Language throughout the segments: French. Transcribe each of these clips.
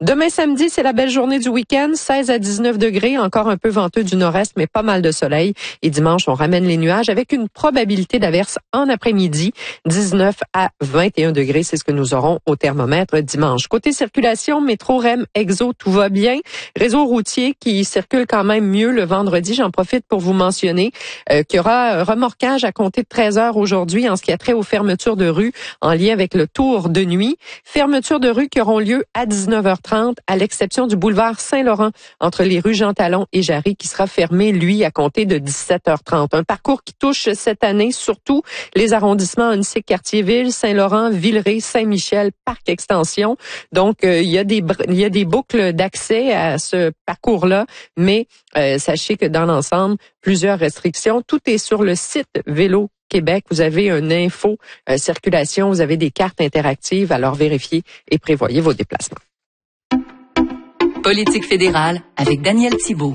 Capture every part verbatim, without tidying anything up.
Demain samedi, c'est la belle journée du week-end, seize à dix-neuf degrés, encore un peu venteux du nord-est, mais pas mal de soleil. Et dimanche, on ramène les nuages avec une probabilité d'averse en après-midi, dix-neuf à vingt et un degrés, c'est ce que nous aurons au thermomètre dimanche. Côté circulation, métro, R E M, Exo, tout va bien. Réseau routier qui circule quand même mieux le vendredi. J'en profite pour vous mentionner euh, qu'il y aura remorquage à compter de treize heures aujourd'hui en ce qui a trait aux fermetures de rue en lien avec le tour de nuit. Fermetures de rue qui auront lieu à dix-neuf heures trente, à l'exception du boulevard Saint-Laurent entre les rues Jean-Talon et Jarry qui sera fermé, lui, à compter de dix-sept heures trente. Un parcours qui touche cette année surtout les arrondissements Onsic, Cartierville, Saint-Laurent, Villeray, Saint-Michel, Parc Extension. Donc, euh, il y a des il y a des boucles d'accès à ce parcours-là, mais euh, sachez que dans l'ensemble, plusieurs restrictions. Tout est sur le site Vélo Québec. Vous avez une info euh, circulation, vous avez des cartes interactives, alors vérifiez et prévoyez vos déplacements. Politique fédérale avec Daniel Thibault.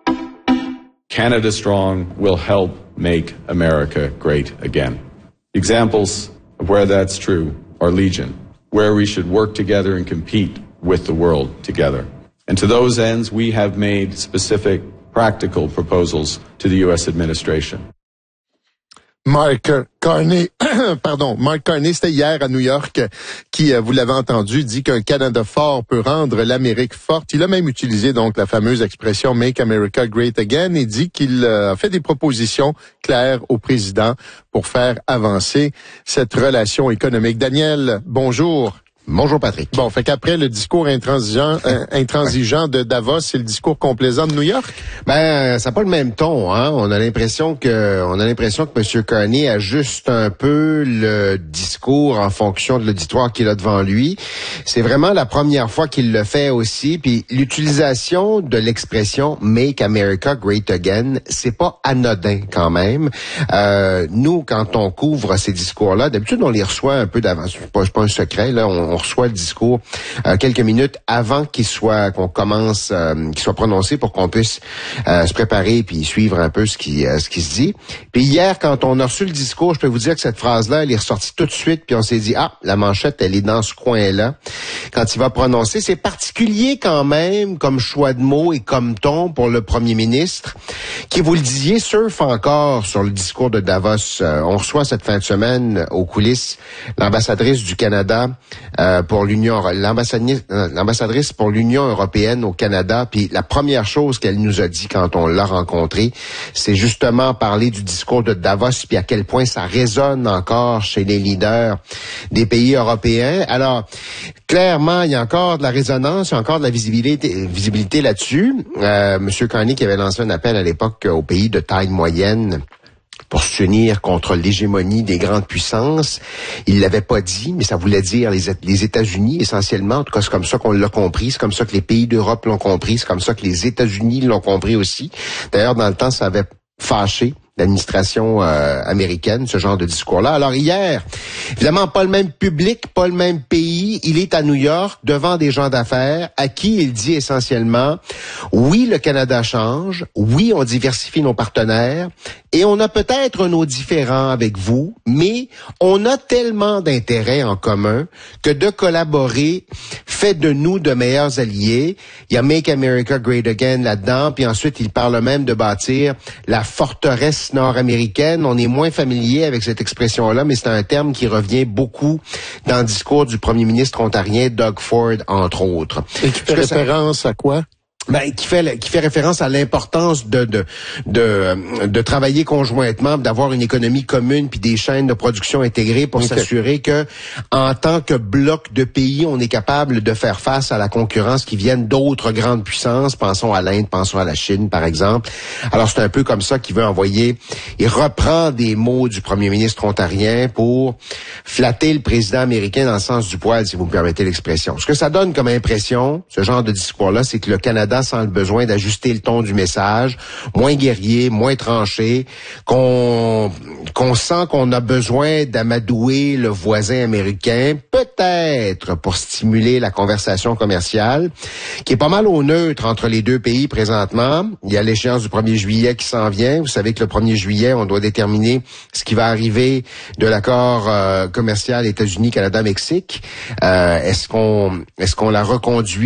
Canada Strong will help make America great again. Examples of where that's true are legion, where we should work together and compete with the world together. And to those ends, we have made specific practical proposals to the U S administration. Mark Carney, pardon, Mark Carney, c'était hier à New York, qui, vous l'avez entendu, dit qu'un Canada fort peut rendre l'Amérique forte. Il a même utilisé donc la fameuse expression « Make America Great Again » et dit qu'il a fait des propositions claires au président pour faire avancer cette relation économique. Daniel, bonjour. Bonjour Patrick. Bon, fait qu'après le discours intransigeant, euh, intransigeant de Davos, c'est le discours complaisant de New York? Ben, ça n'a pas le même ton, hein. On a l'impression que, on a l'impression que M. Carney ajuste un peu le discours en fonction de l'auditoire qu'il a devant lui. C'est vraiment la première fois qu'il le fait aussi. Puis l'utilisation de l'expression Make America Great Again, c'est pas anodin quand même. Euh, nous, quand on couvre ces discours-là, d'habitude on les reçoit un peu d'avance. C'est pas, c'est pas un secret, là. On, on reçoit le discours euh, quelques minutes avant qu'il soit qu'on commence euh, qu'il soit prononcé pour qu'on puisse euh, se préparer puis suivre un peu ce qui euh, ce qui se dit. Puis hier, quand on a reçu le discours, je peux vous dire que cette phrase-là, elle est ressortie tout de suite, puis on s'est dit ah, la manchette, elle est dans ce coin-là. Quand il va prononcer, c'est particulier quand même comme choix de mots et comme ton pour le premier ministre, qui, vous le disiez, surfe encore sur le discours de Davos. Euh, on reçoit cette fin de semaine aux coulisses l'ambassadrice du Canada euh, pour l'Union, l'ambassadrice, l'ambassadrice pour l'Union européenne au Canada. Puis la première chose qu'elle nous a dit quand on l'a rencontrée, c'est justement parler du discours de Davos, puis à quel point ça résonne encore chez les leaders des pays européens. Alors, clairement, il y a encore de la résonance, il y a encore de la visibilité, visibilité là-dessus. Euh, Monsieur Carney qui avait lancé un appel à l'époque aux pays de taille moyenne pour s'unir contre l'hégémonie des grandes puissances. Il l'avait pas dit, mais ça voulait dire les, les États-Unis essentiellement. En tout cas, c'est comme ça qu'on l'a compris. C'est comme ça que les pays d'Europe l'ont compris. C'est comme ça que les États-Unis l'ont compris aussi. D'ailleurs, dans le temps, ça avait fâché l'administration euh, américaine, ce genre de discours-là. Alors hier, évidemment, pas le même public, pas le même pays. Il est à New York, devant des gens d'affaires, à qui il dit essentiellement, oui, le Canada change, oui, on diversifie nos partenaires, et on a peut-être nos différends avec vous, mais on a tellement d'intérêts en commun que de collaborer fait de nous de meilleurs alliés. Il y a Make America Great Again là-dedans, puis ensuite, il parle même de bâtir la forteresse nord-américaine. On est moins familier avec cette expression-là, mais c'est un terme qui revient beaucoup dans le discours du premier ministre ontarien Doug Ford, entre autres. Et qui fait référence à quoi? Ben, qui fait qui fait référence à l'importance de de de de travailler conjointement, d'avoir une économie commune puis des chaînes de production intégrées pour okay. s'assurer que en tant que bloc de pays, on est capable de faire face à la concurrence qui vient d'autres grandes puissances. Pensons à l'Inde, pensons à la Chine, par exemple. Alors c'est un peu comme ça qu'il veut envoyer. Il reprend des mots du premier ministre ontarien pour flatter le président américain dans le sens du poil, si vous me permettez l'expression. Ce que ça donne comme impression, ce genre de discours-là, c'est que le Canada sans le besoin d'ajuster le ton du message, moins guerrier, moins tranché, qu'on qu'on sent qu'on a besoin d'amadouer le voisin américain, peut-être pour stimuler la conversation commerciale, qui est pas mal au neutre entre les deux pays présentement. Il y a l'échéance du premier juillet qui s'en vient. Vous savez que le premier juillet, on doit déterminer ce qui va arriver de l'accord euh, commercial États-Unis, Canada, Mexique. Euh, est-ce qu'on est-ce qu'on la reconduit